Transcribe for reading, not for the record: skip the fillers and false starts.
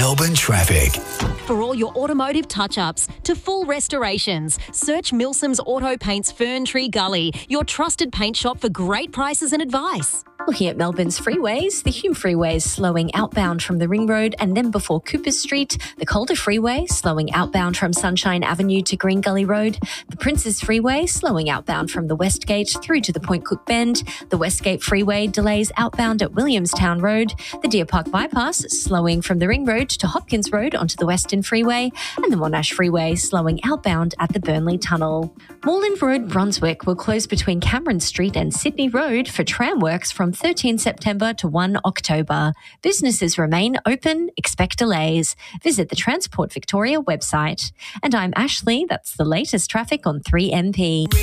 Melbourne traffic. For all your automotive touch-ups to full restorations, search Milsom's Auto Paints Fern Tree Gully, your trusted paint shop for great prices and advice. Looking at Melbourne's freeways, the Hume Freeway is slowing outbound from the Ring Road and then before Cooper Street, the Calder Freeway slowing outbound from Sunshine Avenue to Green Gully Road, the Princes Freeway slowing outbound from the West Gate through to the Point Cook Bend, the Westgate Freeway delays outbound at Williamstown Road, the Deer Park Bypass slowing from the Ring Road to Hopkins Road onto the Western Freeway, and the Monash Freeway slowing outbound at the Burnley Tunnel. Moreland Road, Brunswick will close between Cameron Street and Sydney Road for tram works from 13 September to 1 October. Businesses remain open, expect delays. Visit the Transport Victoria website. And I'm Ashley, that's the latest traffic on 3MP.